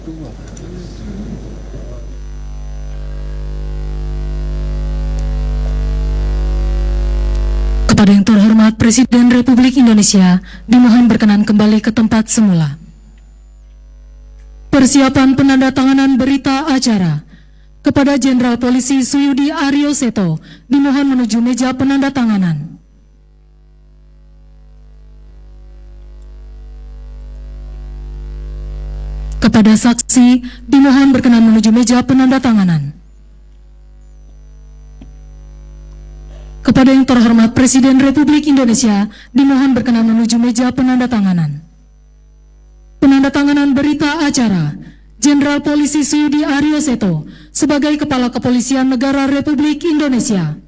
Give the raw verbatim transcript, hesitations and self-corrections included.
Kepada yang terhormat Presiden Republik Indonesia, dimohon berkenan kembali ke tempat semula. Persiapan penandatanganan berita acara. Kepada Jenderal Polisi Suyudi Aryo Seto, dimohon menuju meja penandatanganan. Kepada saksi, dimohon berkenan menuju meja penandatanganan. Kepada yang terhormat Presiden Republik Indonesia, dimohon berkenan menuju meja penandatanganan. Penandatanganan berita acara. Jenderal Polisi Suyudi Aryo Seto sebagai Kepala Kepolisian Negara Republik Indonesia.